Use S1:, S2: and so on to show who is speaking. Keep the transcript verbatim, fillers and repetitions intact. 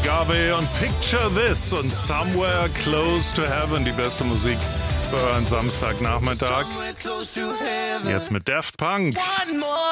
S1: Garvey und Picture This und Somewhere Close to Heaven, die beste Musik für euren Samstagnachmittag. Jetzt mit Daft Punk.